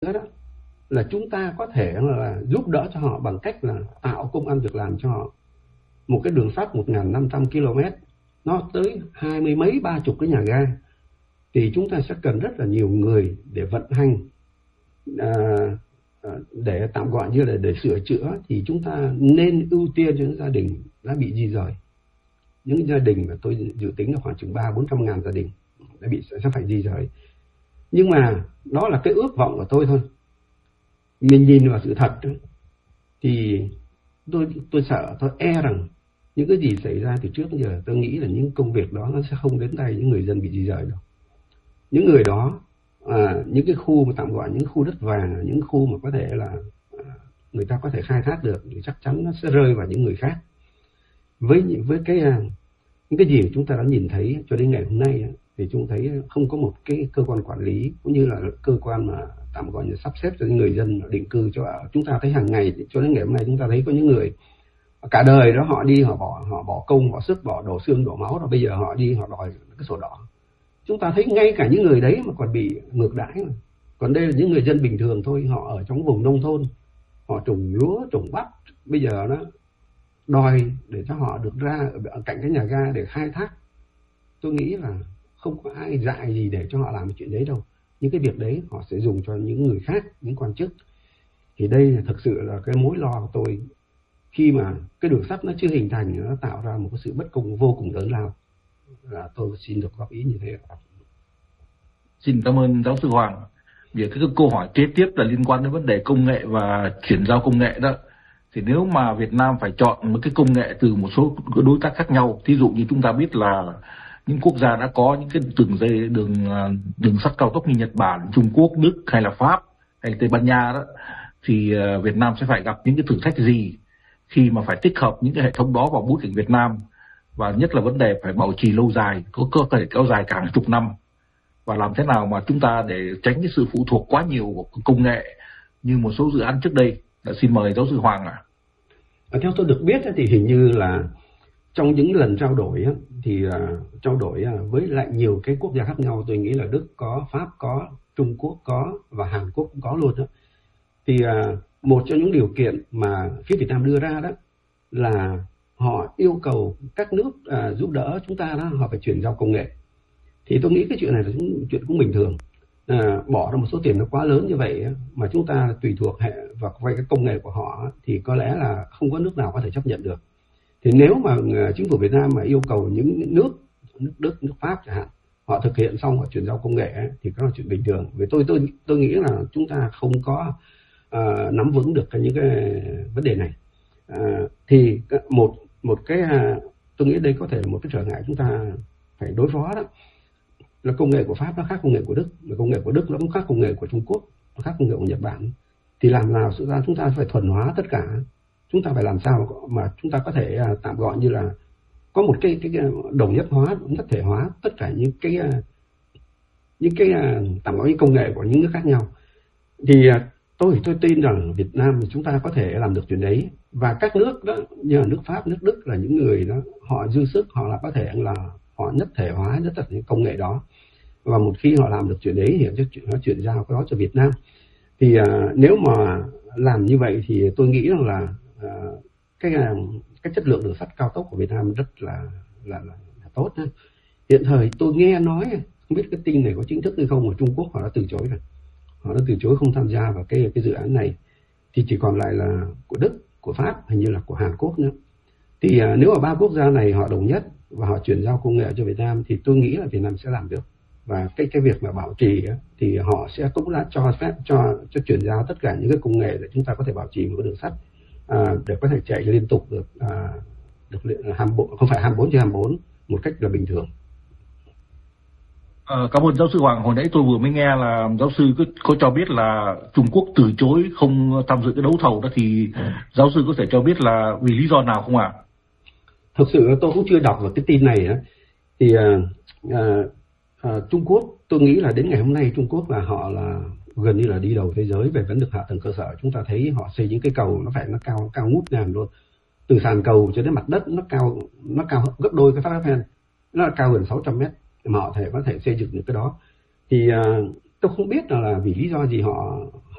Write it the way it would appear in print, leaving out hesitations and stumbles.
đó là chúng ta có thể là giúp đỡ cho họ bằng cách là tạo công ăn việc làm cho họ. Một cái đường sắt 1.500 km nó tới 20 mấy 30 cái nhà ga, thì chúng ta sẽ cần rất là nhiều người để vận hành, để tạm gọi như là để sửa chữa. Thì chúng ta nên ưu tiên cho những gia đình đã bị di rời. Những gia đình mà tôi dự tính là khoảng chừng 300-400 ngàn gia đình sẽ phải di rời. Nhưng mà đó là cái ước vọng của tôi thôi. Mình nhìn vào sự thật thì tôi sợ, tôi e rằng những cái gì xảy ra từ trước đến giờ, tôi nghĩ là những công việc đó nó sẽ không đến tay những người dân bị di rời đâu. Những người đó, những cái khu mà tạm gọi những khu đất vàng, những khu mà có thể là người ta có thể khai thác được, thì chắc chắn nó sẽ rơi vào những người khác. Với những cái gì chúng ta đã nhìn thấy cho đến ngày hôm nay thì chúng thấy không có một cái cơ quan quản lý cũng như là cơ quan mà tạm gọi như sắp xếp cho những người dân định cư cho ở. Chúng ta thấy hàng ngày cho đến ngày hôm nay chúng ta thấy có những người cả đời đó họ đi, họ bỏ công, bỏ sức, bỏ đổ xương đổ máu, rồi bây giờ họ đi họ đòi cái sổ đỏ. Chúng ta thấy ngay cả những người đấy mà còn bị ngược đãi mà. Còn đây là những người dân bình thường thôi, họ ở trong vùng nông thôn, họ trồng lúa, trồng bắp, bây giờ nó đòi để cho họ được ra ở cạnh cái nhà ga để khai thác. Tôi nghĩ là không có ai dạy gì để cho họ làm cái chuyện đấy đâu. Những cái việc đấy họ sẽ dùng cho những người khác, những quan chức. Thì đây là thực sự là cái mối lo của tôi, khi mà cái đường sắt nó chưa hình thành, nó tạo ra một cái sự bất công vô cùng lớn lao. Là tôi xin được góp ý như thế. Xin cảm ơn giáo sư Hoàng. Về cái câu hỏi kế tiếp là liên quan đến vấn đề công nghệ và chuyển giao công nghệ đó. Thì nếu mà Việt Nam phải chọn một cái công nghệ từ một số đối tác khác nhau, thí dụ như chúng ta biết là những quốc gia đã có những cái đường sắt cao tốc như Nhật Bản, Trung Quốc, Đức hay là Pháp hay là Tây Ban Nha đó, thì Việt Nam sẽ phải gặp những cái thử thách gì khi mà phải tích hợp những cái hệ thống đó vào bối cảnh Việt Nam, và nhất là vấn đề phải bảo trì lâu dài, có thể kéo dài cả chục năm, và làm thế nào mà chúng ta để tránh cái sự phụ thuộc quá nhiều vào công nghệ như một số dự án trước đây. Xin mời giáo sư Hoàng ạ. Theo tôi được biết thì hình như là trong những lần trao đổi thì trao đổi với lại nhiều cái quốc gia khác nhau, tôi nghĩ là Đức có, Pháp có, Trung Quốc có và Hàn Quốc cũng có luôn đó. Thì một trong những điều kiện mà phía Việt Nam đưa ra đó là họ yêu cầu các nước giúp đỡ chúng ta đó, họ phải chuyển giao công nghệ. Thì tôi nghĩ cái chuyện này là chuyện cũng bình thường. Bỏ ra một số tiền nó quá lớn như vậy mà chúng ta tùy thuộc vào vay cái công nghệ của họ thì có lẽ là không có nước nào có thể chấp nhận được. Thì nếu mà chính phủ Việt Nam mà yêu cầu những nước Đức, nước Pháp chẳng hạn, họ thực hiện xong họ chuyển giao công nghệ thì đó là chuyện bình thường. Vì tôi nghĩ là chúng ta không có nắm vững được những cái vấn đề này. Thì một cái tôi nghĩ đây có thể là một cái trở ngại chúng ta phải đối phó đó, là công nghệ của Pháp nó khác công nghệ của Đức, và công nghệ của Đức nó cũng khác công nghệ của Trung Quốc, nó khác công nghệ của Nhật Bản. Thì làm nào chúng ta phải thuần hóa tất cả, chúng ta phải làm sao mà chúng ta có thể tạm gọi như là có một cái đồng nhất hóa, nhất thể hóa tất cả những cái tạm gọi như công nghệ của những nước khác nhau. Thì tôi tin rằng Việt Nam chúng ta có thể làm được chuyện đấy, và các nước đó như là nước Pháp, nước Đức là những người đó họ dư sức, họ là có thể là họ nhất thể hóa tất cả những công nghệ đó, và một khi họ làm được chuyện đấy thì nó chuyển giao cái đó cho Việt Nam. Thì nếu mà làm như vậy thì tôi nghĩ rằng là cái chất lượng đường sắt cao tốc của Việt Nam rất là tốt. Hiện thời tôi nghe nói, không biết cái tin này có chính thức hay không, ở Trung Quốc họ đã từ chối rồi, họ đã từ chối không tham gia vào cái dự án này, thì chỉ còn lại là của Đức, của Pháp, hình như là của Hàn Quốc nữa. Thì nếu mà ba quốc gia này họ đồng nhất và họ chuyển giao công nghệ cho Việt Nam thì tôi nghĩ là Việt Nam sẽ làm được. Và cái việc mà bảo trì thì họ sẽ cũng đã cho phép cho chuyển giao tất cả những cái công nghệ để chúng ta có thể bảo trì một cái đường sắt để có thể chạy liên tục được 24, không phải 24 trên 24 một cách là bình thường. Cảm ơn giáo sư Hoàng. Hồi nãy tôi vừa mới nghe là giáo sư có cho biết là Trung Quốc từ chối không tham dự cái đấu thầu đó, thì giáo sư có thể cho biết là vì lý do nào không ạ? Thực sự tôi cũng chưa đọc được cái tin này. Thì Trung Quốc, tôi nghĩ là đến ngày hôm nay Trung Quốc là họ là gần như là đi đầu thế giới về vấn đề hạ tầng cơ sở. Chúng ta thấy họ xây những cái cầu nó cao ngút ngàn luôn, từ sàn cầu cho đến mặt đất nó cao gấp đôi cái Tháp Eiffel, nó là cao gần 600 mét mà họ có thể xây dựng được cái đó. Thì tôi không biết là vì lý do gì họ